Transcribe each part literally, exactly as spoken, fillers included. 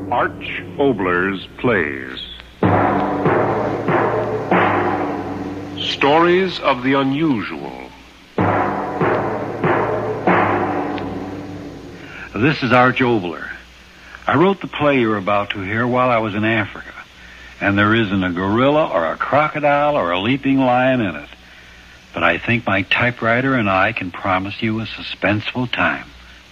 Arch Oboler's Plays. Stories of the unusual. This is Arch Oboler. I wrote the play you're about to hear while I was in Africa, and there isn't a gorilla or a crocodile or a leaping lion in it. But I think my typewriter and I can promise you a suspenseful time.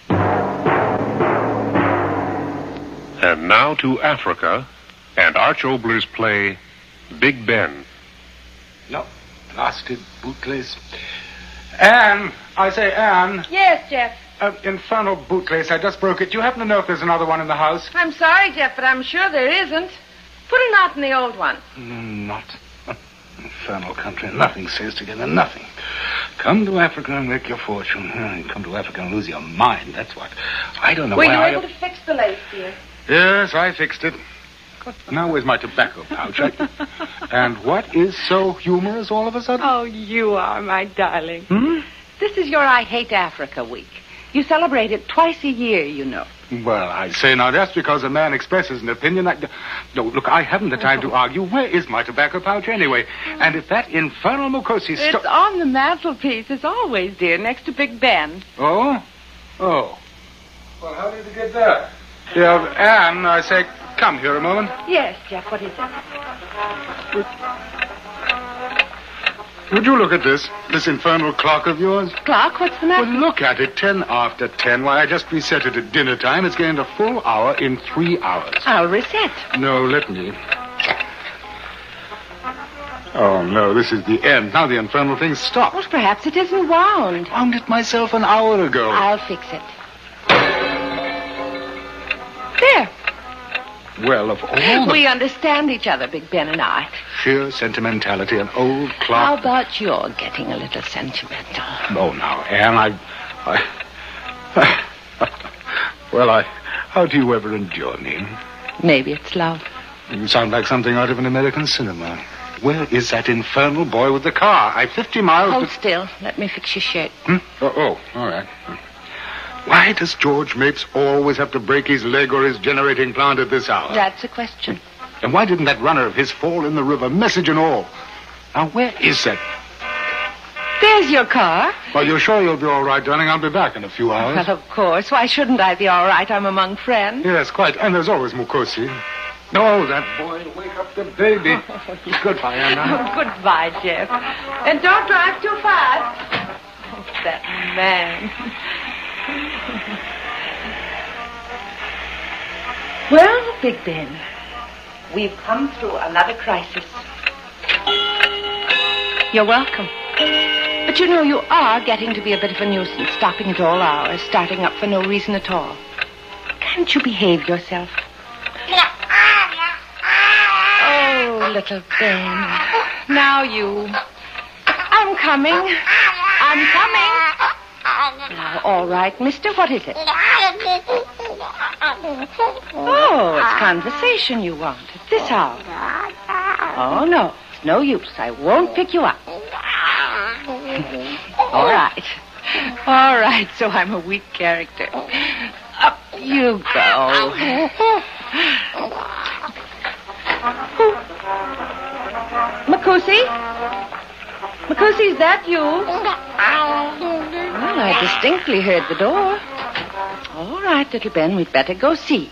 And now to Africa and Arch Oboler's play, Big Ben. No, blasted bootlace. Anne, I say, Anne. Yes, Jeff. Uh, infernal bootlace, I just broke it. Do you happen to know if there's another one in the house? I'm sorry, Jeff, but I'm sure there isn't. Put a knot in the old one. Mm, not. Infernal country. Nothing stays together. Nothing. Come to Africa and make your fortune. Come to Africa and lose your mind. That's what. I don't know Were why you I... able to fix the lace, dear? Yes, I fixed it. Now where's my tobacco pouch? I... And what is so humorous all of a sudden? Oh, you are, my darling. Hmm? This is your I Hate Africa week. You celebrate it twice a year, you know. Well, I say now, that's because a man expresses an opinion. I... No, look, I haven't the time to argue. Where is my tobacco pouch anyway? And if that infernal Mukosi... Sto- it's on the mantelpiece, as always, dear, next to Big Ben. Oh? Oh. Well, how did you get that? Yeah, Anne, I say, come here a moment. Yes, Jeff, what is it? Would you look at this? This infernal clock of yours? Clock? What's the matter? Well, look at it. Ten after ten. Why, I just reset it at dinner time. It's gained a full hour in three hours. I'll reset. No, let me. Oh, no, this is the end. Now the infernal thing's stopped. Well, perhaps it isn't wound. Wound it myself an hour ago. I'll fix it. There. Well, of all the... We understand each other, Big Ben and I. Sheer sentimentality, an old clock... How about you're getting a little sentimental? Oh, now, Anne, I... I... well, I... How do you ever endure me? Maybe it's love. You sound like something out of an American cinema. Where is that infernal boy with the car? I'm fifty miles... Hold to... still. Let me fix your shirt. Hmm? Oh, oh, all right. Why does George Mapes always have to break his leg or his generating plant at this hour? That's a question. And why didn't that runner of his fall in the river, message and all? Now, where is that? There's your car. Well, you're sure you'll be all right, darling? I'll be back in a few hours. Well, of course. Why shouldn't I be all right? I'm among friends. Yes, quite. And there's always Mukosi. Oh, that boy, wake up the baby. Oh, yeah. Goodbye, Anna. Oh, goodbye, Jeff. And don't drive too fast. Oh, that man. Well, Big Ben, we've come through another crisis. You're welcome. But you know, you are getting to be a bit of a nuisance, stopping at all hours, starting up for no reason at all. Can't you behave yourself? Oh, little Ben. Now you. I'm coming. I'm coming. Now, all right, mister, what is it? Oh, it's conversation you want at this hour. Oh, no, it's no use. I won't pick you up. All right. All right, so I'm a weak character. Up you go. Mukosi? Mukosi, is that you? Well, I distinctly heard the door. All right, little Ben, we'd better go see.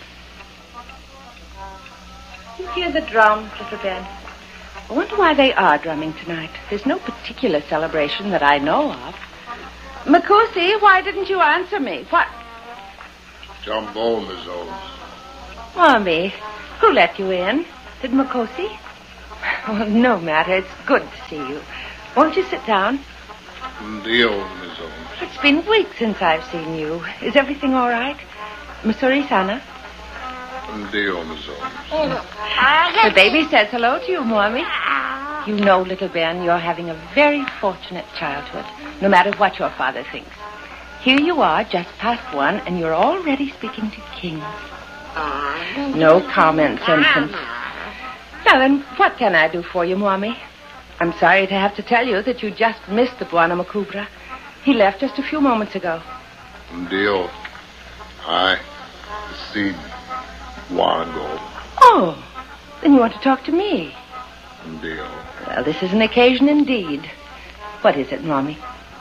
You hear the drums, little Ben? I wonder why they are drumming tonight. There's no particular celebration that I know of. Mukosi, why didn't you answer me? What? Jumbo, Miss Owens. Mommy, who let you in? Did Mukosi? Oh, no matter. It's good to see you. Won't you sit down? Dio, Miss Owens. It's been weeks since I've seen you. Is everything all right? Missouri Sana? Dio, Miss Owens. The baby says hello to you, Mommy. You know, little Ben, you're having a very fortunate childhood, no matter what your father thinks. Here you are, just past one, and you're already speaking to kings. No comments, infant. Now then, what can I do for you, Mommy? I'm sorry to have to tell you that you just missed the Bwana Makubra. He left just a few moments ago. Dio, I see. want to go. Oh, then you want to talk to me. Deal. Well, this is an occasion indeed. What is it, Mommy?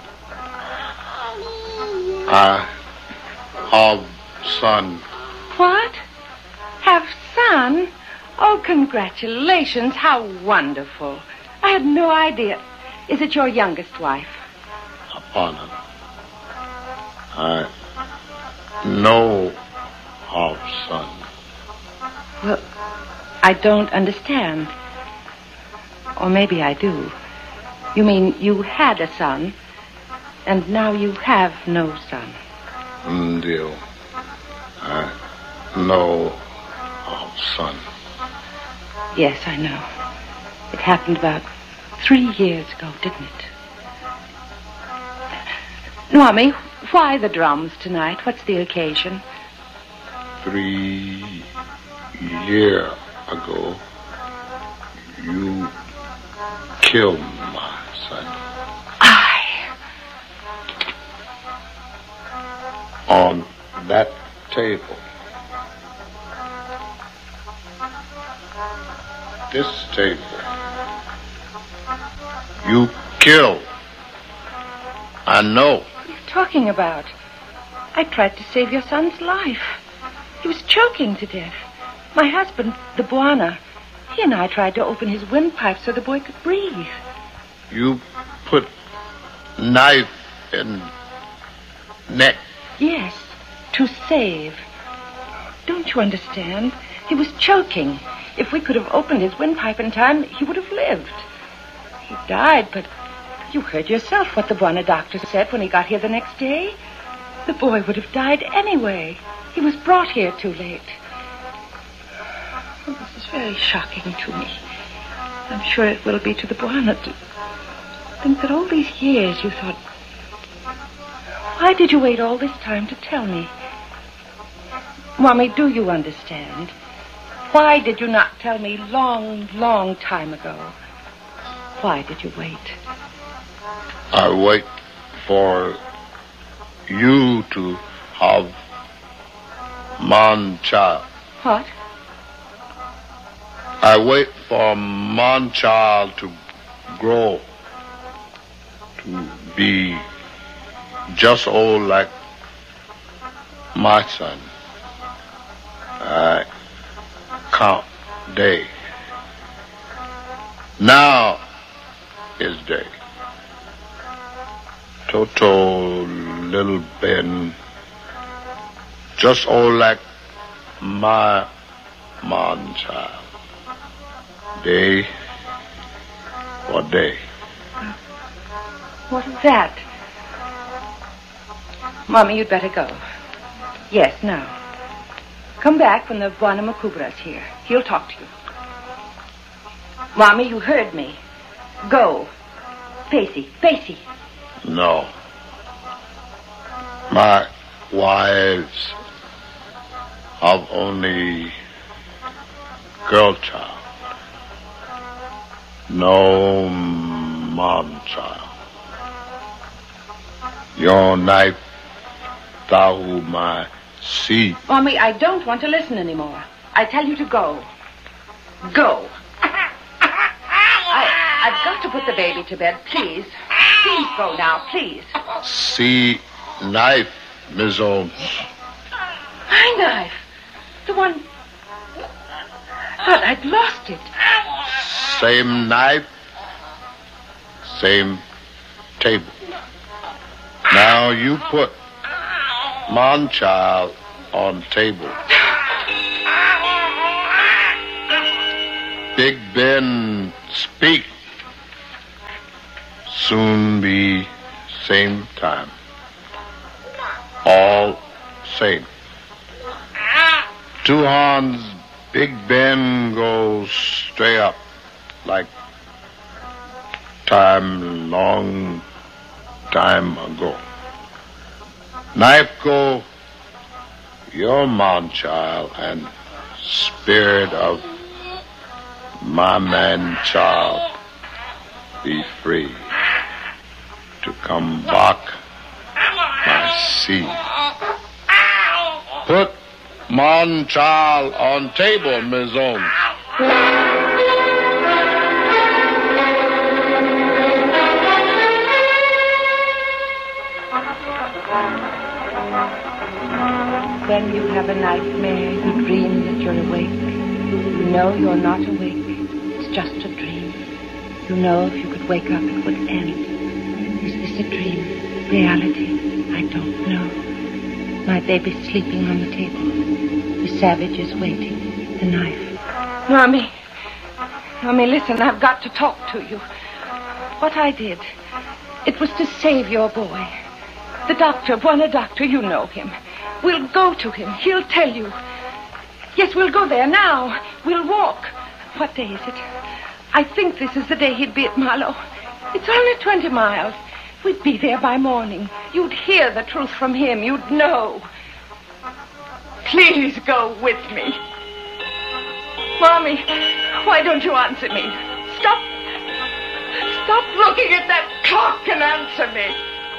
I have son. What? Have son? Oh, congratulations. How wonderful. I had no idea. Is it your youngest wife? Upon it. I know of son. Well, I don't understand. Or maybe I do. You mean you had a son, and now you have no son? Deal. I know of son. Yes, I know. It happened about three years ago, didn't it? Mommy, why the drums tonight? What's the occasion? Three years ago, you killed my son. I... On that table. This table. You killed. I know. What are you talking about? I tried to save your son's life. He was choking to death. My husband, the Buana, he and I tried to open his windpipe so the boy could breathe. You put knife in neck. Yes, to save. Don't you understand? He was choking. If we could have opened his windpipe in time, he would have lived. He died, but you heard yourself what the Buana doctor said when he got here the next day. The boy would have died anyway. He was brought here too late. Oh, this is very shocking to me. I'm sure it will be to the Buana to think that all these years you thought, why did you wait all this time to tell me? Mommy, do you understand? Why did you not tell me long, long time ago? Why did you wait? I wait for you to have man child. What? I wait for man child to grow, to be just old like my son. I count day. Now is day. Toto, little Ben, just old like my man child. Day for day. What is that? Mommy, you'd better go. Yes, now. Come back when the Buana Makubra's here. He'll talk to you. Mommy, you heard me. Go. Pacey, Pacey. No. My wives have only girl child. No mom child. Your knife, thou my seed. Mommy, I don't want to listen anymore. I tell you to go. Go. I, I've got to put the baby to bed, please. Please go now, please. See knife, Miss Holmes. My knife. The one... But I'd lost it. Same knife, same table. Now you put man child on table. Big Ben speak. Soon be same time. All same. Two hands, Big Ben goes straight up like time, long time ago. Knife go, your man child and spirit of my man child be free to come back my seed. Put Man child on table, maison. Then you have a nightmare. You dream that you're awake. You know you're not awake. It's just a dream. You know if you could wake up, it would end. Is this a dream? Reality? I don't know. My baby's sleeping on the table. The savage is waiting. The knife. Mommy. Mommy, listen, I've got to talk to you. What I did, it was to save your boy. The doctor, Buona Doctor, you know him. We'll go to him. He'll tell you. Yes, we'll go there now. We'll walk. What day is it? I think this is the day he'd be at Marlow. It's only twenty miles. We'd be there by morning. You'd hear the truth from him. You'd know. Please go with me. Mommy, why don't you answer me? Stop. Stop looking at that clock and answer me.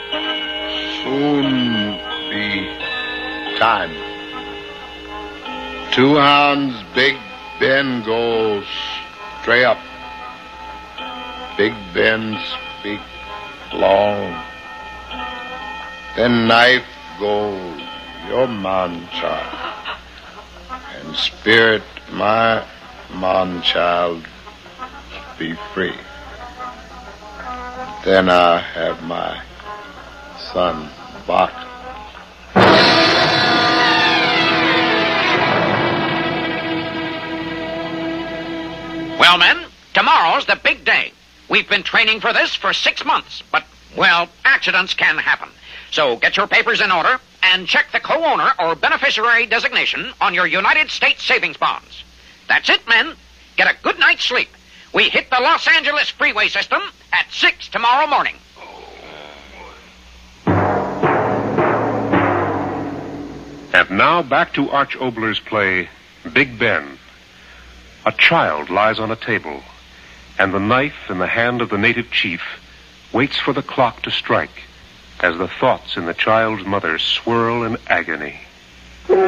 Soon be time. Two hands, Big Ben goes straight up. Big Ben speak long. Then knife goes your man child. And spirit my man child be free. Then I have my son back. Well, men, tomorrow's the big day. We've been training for this for six months, but, well, accidents can happen. So get your papers in order and check the co-owner or beneficiary designation on your United States savings bonds. That's it, men. Get a good night's sleep. We hit the Los Angeles freeway system at six tomorrow morning. And now back to Arch Oboler's play, Big Ben. A child lies on a table, and the knife in the hand of the native chief waits for the clock to strike as the thoughts in the child's mother swirl in agony.